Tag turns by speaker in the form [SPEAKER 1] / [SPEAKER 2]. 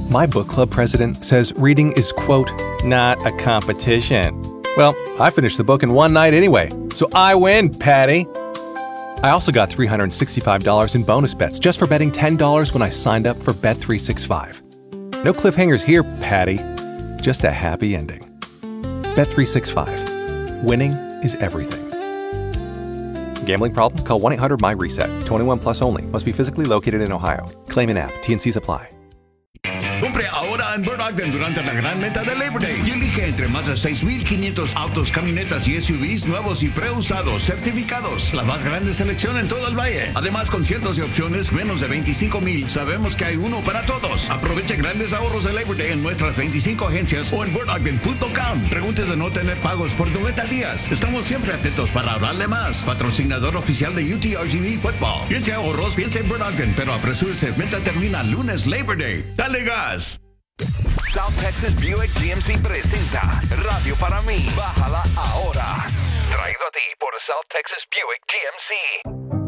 [SPEAKER 1] My book club president says reading is, quote, not a competition. Well, I finished the book in one night anyway, so I win, Patty. I also got $365 in bonus bets just for betting $10 when I signed up for Bet365. No cliffhangers here, Patty. Just a happy ending. Bet365. Winning is everything. Gambling problem? Call 1-800-MY-RESET. 21 plus only. Must be physically located in Ohio. Claim in app. T&Cs apply.
[SPEAKER 2] Compre ahora en Bird Ogden durante la gran venta de Labor Day y elige entre más de 6,500 autos, camionetas y SUVs nuevos y preusados certificados. La más grande selección en todo el valle. Además, con cientos de opciones, menos de 25,000. Sabemos que hay uno para todos. Aproveche grandes ahorros de Labor Day en nuestras 25 agencias o en birdogden.com. Pregunte de no tener pagos por 90 días. Estamos siempre atentos para hablarle más. Patrocinador oficial de UTRGV Football. Piense ahorros, piense en Bird Ogden, pero apresúrese. Venta termina lunes Labor Day. Dale gas.
[SPEAKER 3] South Texas Buick GMC presenta Radio para mí. Bájala ahora. Traído a ti por South Texas Buick GMC.